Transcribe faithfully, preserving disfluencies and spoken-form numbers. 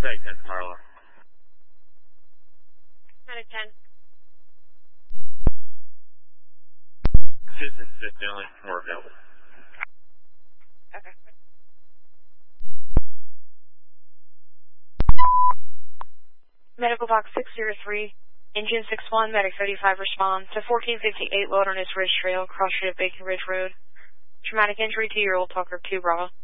Right, ten Marla. Medic ten. Citizen six, only more available. Okay. Medical box six zero three, engine six one, medic thirty-five respond to fourteen fifty-eight Wilderness Ridge Trail, cross street of Bacon Ridge Road. Traumatic injury, two-year-old Tucker two Bravo.